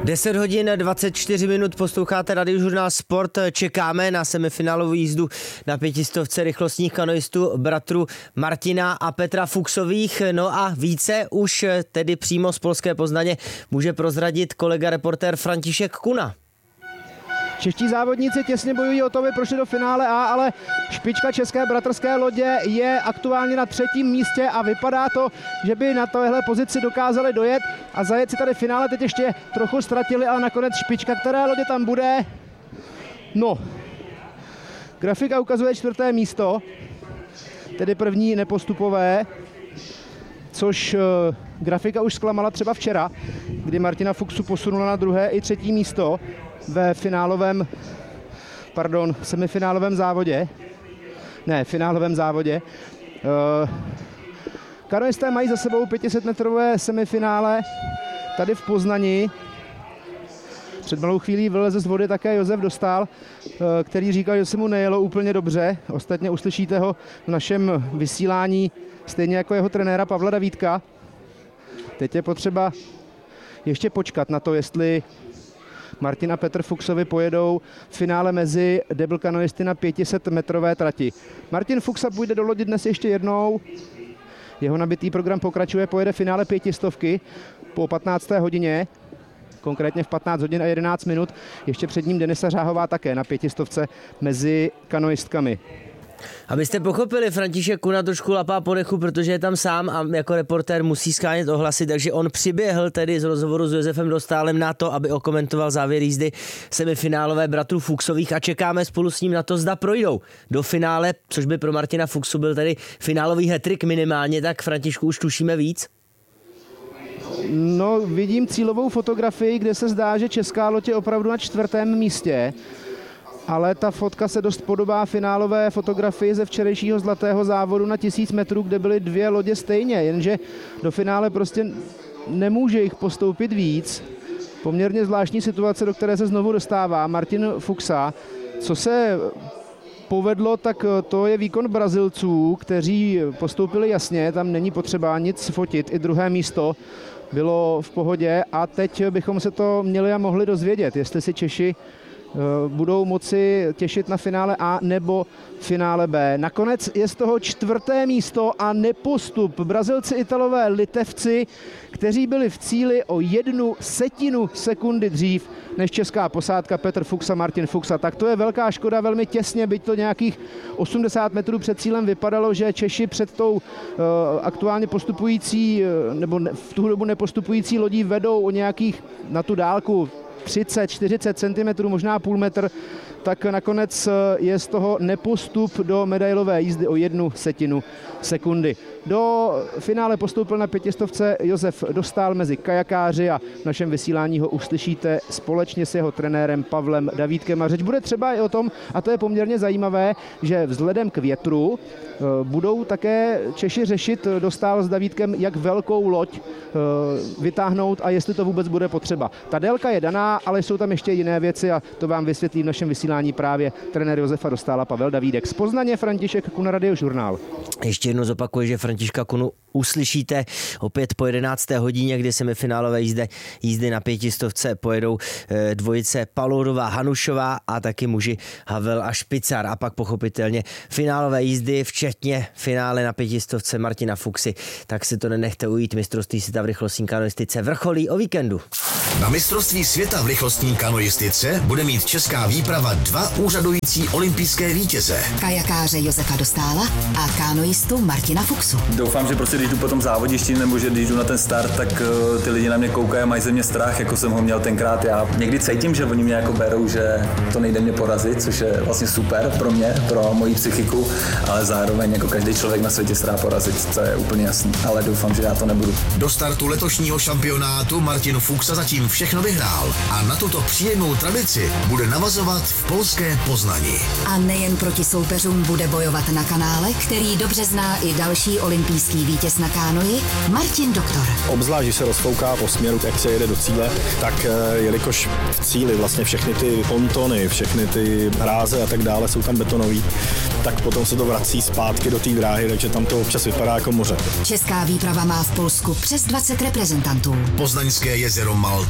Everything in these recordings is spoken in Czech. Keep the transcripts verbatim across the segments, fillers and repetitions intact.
deset hodin dvacet čtyři minut, posloucháte Radiožurnál Sport, čekáme na semifinálovou jízdu na pětistovce rychlostních kanoistů bratrů Martina a Petra Fuchsových. No a více už tedy přímo z polské Poznaně může prozradit kolega reportér František Kuna. Čeští závodníci těsně bojují o to, aby prošli do finále A, ale špička české bratrské lodě je aktuálně na třetím místě a vypadá to, že by na téhle pozici dokázali dojet a zajet si tady finále. Teď ještě trochu ztratili, ale nakonec špička, která lodě tam bude. No, grafika ukazuje čtvrté místo, tedy první nepostupové, což uh, grafika už zklamala třeba včera, kdy Martina Fuchsu posunula na druhé i třetí místo ve finálovém, pardon, semifinálovém závodě. Ne, finálovém závodě. Uh, kanoisté mají za sebou pětisetmetrové semifinále tady v Poznani. Před malou chvílí vyleze z vody také Josef Dostál, který říkal, že se mu nejelo úplně dobře. Ostatně uslyšíte ho v našem vysílání, stejně jako jeho trenéra Pavla Davídka. Teď je potřeba ještě počkat na to, jestli Martin a Petr Fuchsovi pojedou v finále mezi double kanoisty na pětisetmetrové trati. Martin Fuchsa půjde do lodi dnes ještě jednou. Jeho nabitý program pokračuje, pojede finále pětistovky po patnácté hodině. Konkrétně v patnáct hodin a jedenáct minut. Ještě před ním Denisa Řáhová také na pětistovce mezi kanoistkami. Abyste pochopili, František Kuna trošku lapá po dechu, protože je tam sám a jako reportér musí shánět ohlasy, takže on přiběhl tedy z rozhovoru s Josefem Dostálem na to, aby okomentoval závěr jízdy semifinálové bratrů Fuchsových a čekáme spolu s ním na to, zda projdou do finále, což by pro Martina Fuchsu byl tedy finálový hat-trick minimálně, tak Františku, už tušíme víc? No, vidím cílovou fotografii, kde se zdá, že česká loď je opravdu na čtvrtém místě, ale ta fotka se dost podobá finálové fotografii ze včerejšího zlatého závodu na tisíc metrů, kde byly dvě lodě stejně, jenže do finále prostě nemůže jich postoupit víc. Poměrně zvláštní situace, do které se znovu dostává Martin Fuchsa. Co se povedlo, tak to je výkon Brazilců, kteří postoupili jasně, tam není potřeba nic fotit, i druhé místo bylo v pohodě a teď bychom se to měli a mohli dozvědět, jestli si Češi budou moci těšit na finále A nebo finále B. Nakonec je z toho čtvrté místo a nepostup. Brazilci, Italové, Litevci, kteří byli v cíli o jednu setinu sekundy dřív než česká posádka Petr Fuchs a Martin Fuchs. Tak to je velká škoda, velmi těsně, byť to nějakých osmdesát metrů před cílem vypadalo, že Češi před tou uh, aktuálně postupující, nebo ne, v tu dobu nepostupující lodí vedou o nějakých na tu dálku třicet čtyřicet centimetrů, možná půl metr, tak nakonec je z toho nepostup do medailové jízdy o jednu setinu sekundy. Do finále postoupil na pětistovce Josef Dostál mezi kajakáři a v našem vysílání ho uslyšíte společně s jeho trenérem Pavlem Davídkem. A řeč bude třeba i o tom, a to je poměrně zajímavé, že vzhledem k větru budou také Češi řešit Dostál s Davídkem, jak velkou loď vytáhnout a jestli to vůbec bude potřeba. Ta délka je daná, ale jsou tam ještě jiné věci a to vám vysvětlí v našem vysílání právě trenér Josefa Dostála Pavel Davídek. Z Poznaně František Kuna, Radiožurnál. Ještě jednou zopakuju, že Františka Kunu uslyšíte opět po jedenácté hodině, kdy semifinálové jízdy, jízdy na pětistovce pojedou e, dvojice Palourová, Hanušová a taky muži Havel a Špicar. A pak pochopitelně finálové jízdy, včetně finále na pětistovce Martina Fuchsy. Tak si to nenechte ujít, mistrovství světa v rychlostní kanoistice vrcholí o víkendu. Na mistrovství světa v rychlostní kanoistice bude mít česká výprava dva úřadující olympijské vítěze. Kajakáře Josefa Dostála a kanoistu Martina Fuchsu. Doufám, že prostě když jdu po tom závodišti nebo že když jdu na ten start, tak uh, ty lidi na mě koukají a mají ze mě strach, jako jsem ho měl tenkrát já. Někdy cítím, že oni mě jako berou, že to nejde mě porazit, což je vlastně super pro mě, pro moji psychiku, ale zároveň jako každý člověk na světě se dá porazit, to je úplně jasný, ale doufám, že já to nebudu. Do startu letošního šampionátu Martin Fuchsa zatím všechno vyhrál a na tuto příjemnou tradici bude navazovat v polské Poznani. A nejen proti soupeřům bude bojovat na kanále, který dobře zná i další olympijský vítěz na kánoji, Martin Doktor. Obzvlášť, když se rozfouká po směru, jak se jede do cíle, tak jelikož v cíli vlastně všechny ty pontony, všechny ty hráze a tak dále jsou tam betonový, tak potom se to vrací zpátky do té dráhy, takže tam to občas vypadá jako moře. Česká výprava má v Polsku přes dvacet reprezentantů. Poznaňské jezero Malta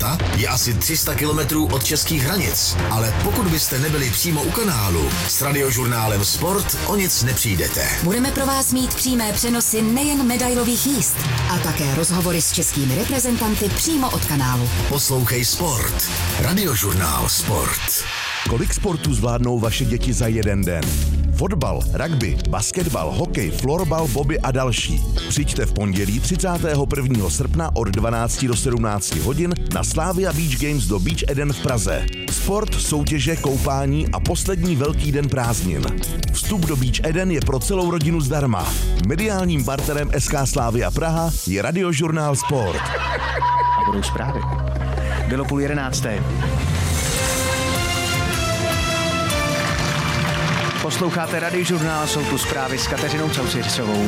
šampionáta je asi tři sta kilometrů od českých hranic, ale pokud byste nebyli přímo u kanálu, s radiožurnálem Sport o nic nepřijdete. Budeme pro vás mít přímé přenosy nejen medailových jízd, a také rozhovory s českými reprezentanty přímo od kanálu. Poslouchej Sport. Radiožurnál Sport. Kolik sportů zvládnou vaše děti za jeden den? Fotbal, rugby, basketbal, hokej, florbal, bobby a další. Přijďte v pondělí třicátého prvního srpna od dvanácti do sedmnácti hodin na Slavia Beach Games do Beach Eden v Praze. Sport, soutěže, koupání a poslední velký den prázdnin. Vstup do Beach Eden je pro celou rodinu zdarma. Mediálním partnerem S K Slavia Praha je radiožurnál Sport. A budou zprávy. Bylo půl jedenácté. Posloucháte radiožurnál, jsou tu zprávy s Kateřinou Čausiřsovou.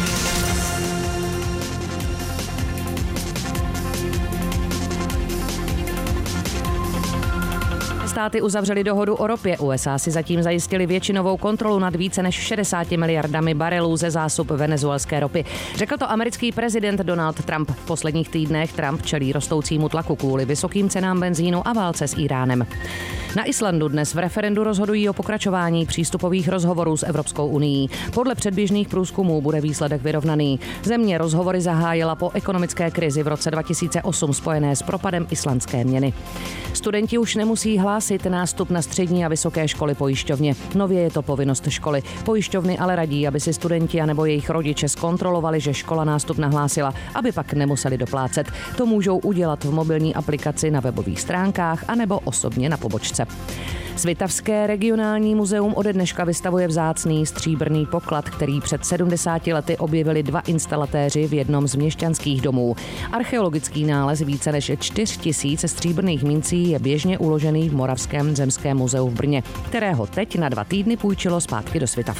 Státy uzavřely dohodu o ropě. U S A si zatím zajistili většinovou kontrolu nad více než šedesáti miliardami barelů ze zásob venezuelské ropy. Řekl to americký prezident Donald Trump. V posledních týdnech Trump čelí rostoucímu tlaku kvůli vysokým cenám benzínu a válce s Íránem. Na Islandu dnes v referendu rozhodují o pokračování přístupových rozhovorů s Evropskou unií. Podle předběžných průzkumů bude výsledek vyrovnaný. Země rozhovory zahájila po ekonomické krizi v roce dva tisíce osm spojené s propadem islandské měny. Studenti už nemusí hlásit nástup na střední a vysoké školy pojišťovně. Nově je to povinnost školy. Pojišťovny ale radí, aby si studenti anebo jejich rodiče zkontrolovali, že škola nástup nahlásila, aby pak nemuseli doplácet. To můžou udělat v mobilní aplikaci na webových stránkách anebo osobně na pobočce. Svitavské regionální muzeum ode dneška vystavuje vzácný stříbrný poklad, který před sedmdesáti lety objevili dva instalatéři v jednom z měšťanských domů. Archeologický nález více než čtyři tisíce stříbrných mincí je běžně uložený v Moravském zemském muzeu v Brně, kterého teď na dva týdny půjčilo zpátky do Svitav.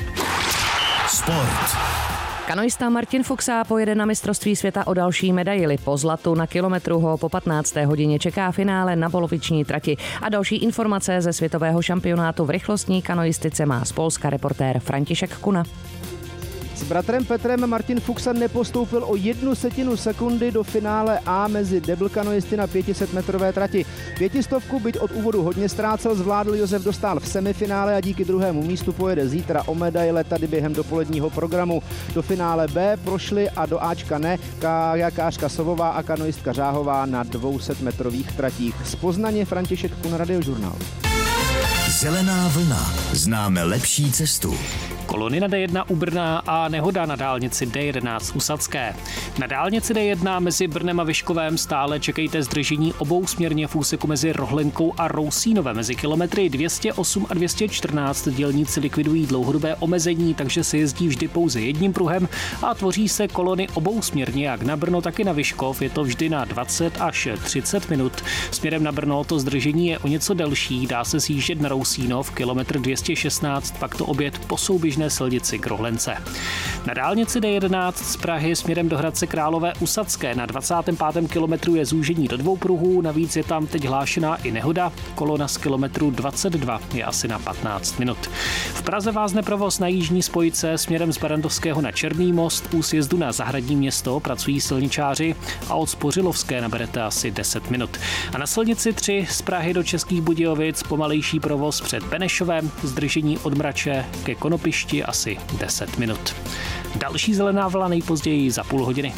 Sport. Kanoista Martin Fuxa pojede na mistrovství světa o další medaili. Po zlatu na kilometru ho po patnácté hodině čeká finále na poloviční trati. A další informace ze světového šampionátu v rychlostní kanoistice má z Polska reportér František Kuna. S bratrem Petrem Martin Fuxa nepostoupil o jednu setinu sekundy do finále A mezi debl kanoisty na pětiset metrové trati. Pětistovku, byť od úvodu hodně ztrácel, zvládl Josef Dostál v semifinále a díky druhému místu pojede zítra o medaile tady během dopoledního programu. Do finále B prošly a do Ačka ne kajakářka Sovová a kanoistka Řáhová na dvousetmetrových tratích. Z Poznaně František Kun, Radiožurnál. Zelená vlna. Známe lepší cestu. Kolony na D jedna u Brna a nehoda na dálnici D jedenáct u Sadské. Na dálnici D jedna mezi Brnem a Vyškovem stále čekejte zdržení obou směrně v úseku mezi Rohlenkou a Rousínovem. Mezi kilometry dvě stě osm a dvě stě čtrnáct dělníci likvidují dlouhodobé omezení, takže se jezdí vždy pouze jedním pruhem a tvoří se kolony obou směrně, jak na Brno, tak i na Vyškov. Je to vždy na dvacet až třicet minut. Směrem na Brno to zdržení je o něco delší, dá se sjíždět na Rousínov, kilometr dvě stě šestnáct, pak to obět po souběžné silnici k Rohlence. Na dálnici D jedenáct z Prahy směrem do Hradce Králové u Sadské na dvacátém pátém kilometru je zúžení do dvou pruhů, navíc je tam teď hlášená i nehoda. Kolona z kilometru dvacet dva je asi na patnáct minut. V Praze vázne provoz na jižní spojce směrem z Barandovského na Černý most, u sjezdu na Zahradní Město pracují silničáři a od Spořilovské naberete asi deset minut. A na silnici tři z Prahy do Českých Budějovic pomalejší provoz před Benešovem, zdržení od Mrače ke Konopišti asi deset minut. Další zelená vlna nejpozději za půl hodiny.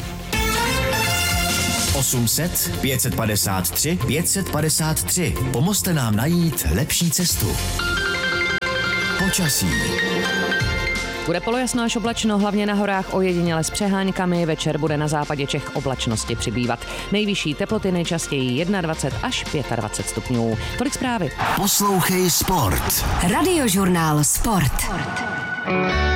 osm set pět set padesát tři pět set padesát tři. Pomozte nám najít lepší cestu. Počasí. Bude polojasno až oblačno, hlavně na horách ojediněle s přeháňkami, večer bude na západě Čech oblačnosti přibývat. Nejvyšší teploty nejčastěji dvacet jedna až dvacet pět stupňů. Tolik zprávy. Poslouchej Sport. Radiožurnál Sport.